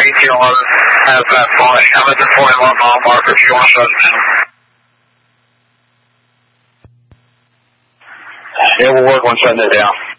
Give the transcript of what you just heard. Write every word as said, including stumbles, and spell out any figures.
eighteen eleven has that flash. I'm at the twenty-one mile marker if you want to shut it down. Yeah, we'll work on shutting it down.